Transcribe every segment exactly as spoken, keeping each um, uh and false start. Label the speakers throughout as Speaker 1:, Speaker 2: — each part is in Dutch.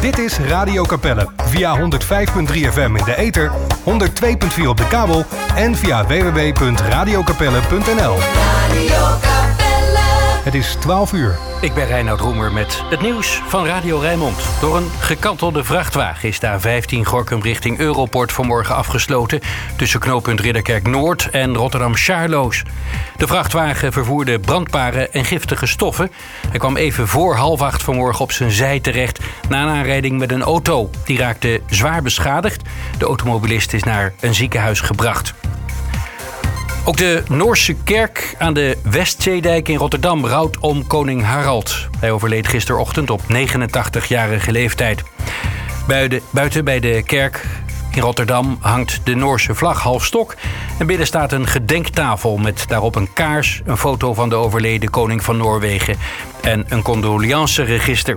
Speaker 1: Dit is Radio Capelle via honderd vijf komma drie F M in de ether, honderd twee komma vier op de kabel en via w w w punt radio capelle punt n l. Radio Capelle. Het is twaalf uur.
Speaker 2: Ik ben Reinoud Roemer met het nieuws van Radio Rijnmond. Door een gekantelde vrachtwagen is de A vijftien Gorinchem richting Europort vanmorgen afgesloten tussen knooppunt Ridderkerk Noord en Rotterdam-Charloes. De vrachtwagen vervoerde brandbare en giftige stoffen. Hij kwam even voor half acht vanmorgen op zijn zij terecht na een aanrijding met een auto. Die raakte zwaar beschadigd. De automobilist is naar een ziekenhuis gebracht. Ook de Noorse kerk aan de Westzeedijk in Rotterdam rouwt om koning Harald. Hij overleed gisterochtend op negenentachtigjarige leeftijd. Buiten bij de kerk in Rotterdam hangt de Noorse vlag half stok. En binnen staat een gedenktafel met daarop een kaars, een foto van de overleden koning van Noorwegen en een condoleanceregister.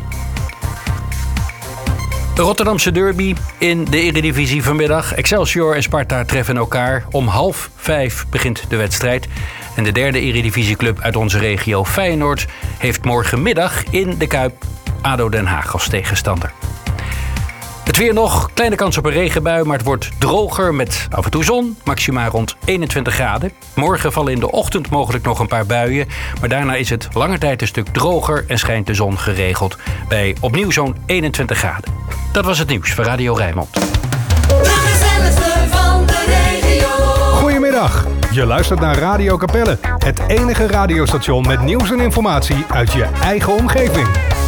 Speaker 2: De Rotterdamse derby in de Eredivisie vanmiddag. Excelsior en Sparta treffen elkaar. Om half vijf begint de wedstrijd. En de derde Eredivisieclub uit onze regio, Feyenoord, heeft morgenmiddag in de Kuip A D O Den Haag als tegenstander. Het weer nog, kleine kans op een regenbui, maar het wordt droger met af en toe zon. Maxima rond eenentwintig graden. Morgen vallen in de ochtend mogelijk nog een paar buien. Maar daarna is het lange tijd een stuk droger en schijnt de zon geregeld. Bij opnieuw zo'n eenentwintig graden. Dat was het nieuws van Radio Rijnmond.
Speaker 3: De gezelligste van de regio.
Speaker 1: Goedemiddag, je luistert naar Radio Capelle. Het enige radiostation met nieuws en informatie uit je eigen omgeving.